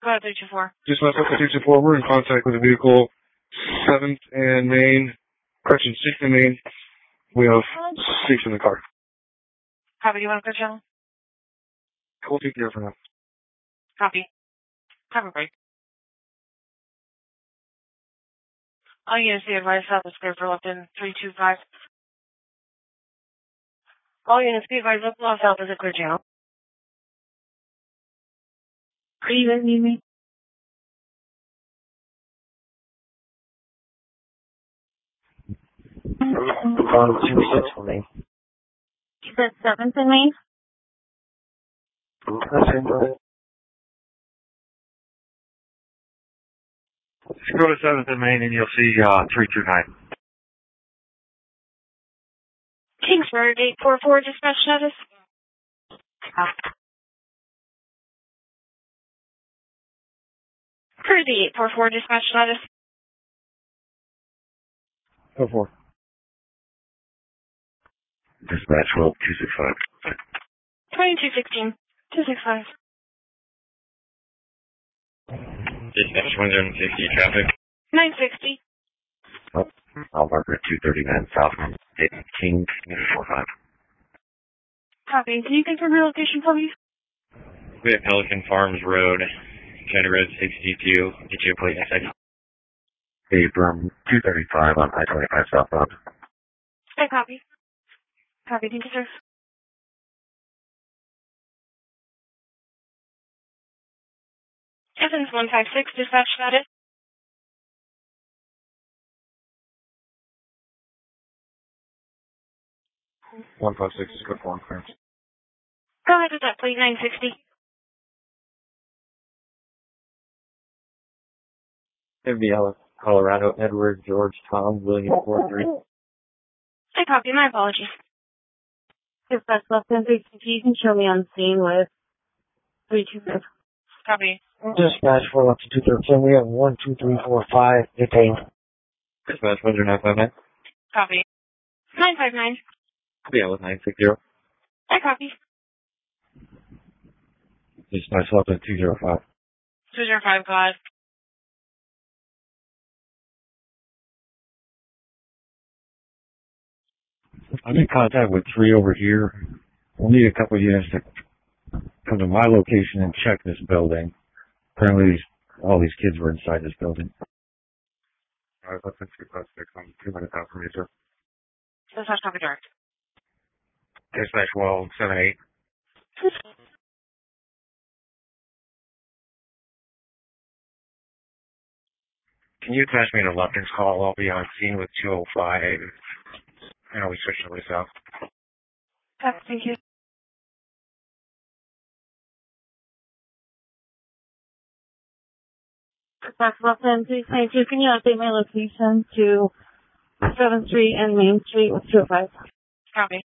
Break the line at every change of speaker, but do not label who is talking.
Go ahead, 324.
Dispatch Alpha 324, we're in contact with a vehicle, 7th and Main, correction, 6th and Main. We have 6 in the car.
Copy, do you want to go channel?
We'll take care for now.
Copy. Have a break. All units be advised south is clear for left in 325. All units be advised left lost south is a clear channel. Do you guys need me?
On 26 for me.
You said 7th and Main?
That's it, go ahead.
Just go to 7th and Main and you'll see 329.
Kingsburg 844 dispatch notice. For the 844 dispatch notice.
04.
Dispatch roll 265.
2216. 265.
Dispatch 160 traffic.
960.
Oh, I'll mark her at 239 South King 45.
Copy. Can you confirm your location for me?
We have Pelican Farms Road, County Road 62, get you a plate next second. Abram 235 on I-25 southbound.
Okay, copy. Copy, thank you, sir. Evans 156, dispatch status.
One 156 is good for one clearance.
Go ahead with that, plate 960.
MBL, Colorado, Edward, George, Tom, William, 43.
I copy, my apologies. Dispatch left in 360, you can show me on scene with 325. Copy.
Dispatch for up to 213, we have 1, 2, 3, 4, 5, detained. Dispatch 10959.
Copy. 959.
Yeah, with 960.
I copy.
Dispatch left at 205.
205, God.
I'm in contact with 3 over here. We'll need a couple of units to come to my location and check this building. Apparently, all these kids were inside this building. Alright, that's a 256. I'm 2 minutes out from you, sir.
Dispatch copy direct.
Dispatch 1278. Can you attach me to Lupton's call? I'll be on scene with 205. I know we switched over to south.
Thank you. Dispatch left in 322, can you update my location to 7th Street and Main Street with 205? Copy.